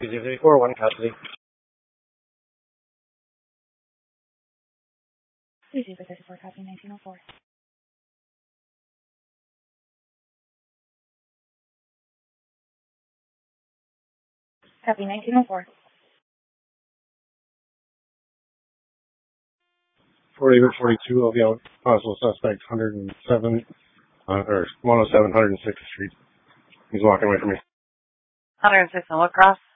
034, 1 custody. Easy for 34, copy 1904. Copy 1904. 42, I'll be out. Possible suspect, 107, or 107, 106th Street. He's walking away from me. 106 and what cross?